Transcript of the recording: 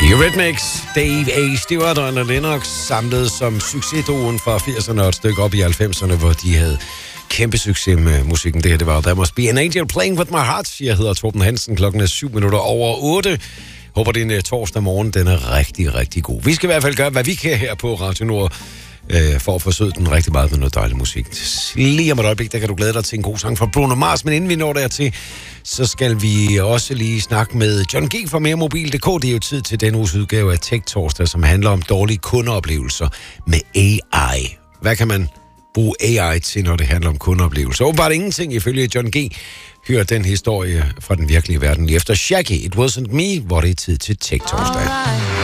Eurythmics, Dave A. Stewart og Anna Lennox samlet som succesduoen fra 80'erne og et stykke op i 90'erne, hvor de havde kæmpe succes med musikken. Det her, det var There Must Be an Angel Playing With My Heart. Jeg hedder Torben Hansen, klokken er 7:07. Håber, det er en torsdag morgen. Den er rigtig, rigtig god. Vi skal i hvert fald gøre, hvad vi kan her på Radio Nord, for at forsøge den rigtig meget med noget dejlig musik. Lige om et øjeblik, der kan du glæde dig til en god sang fra Bruno Mars, men inden vi når dertil, så skal vi også lige snakke med John G. fra meremobil.dk. Det er jo tid til denne uges udgave af Tech Torsdag, som handler om dårlige kundeoplevelser med AI. Hvad kan man bruge AI til, når det handler om kundeoplevelser? Åbenbart ingenting, ifølge John G. Hør den historie fra den virkelige verden lige efter Shaggy. It Wasn't Me, hvor det er tid til Tech Torsdag.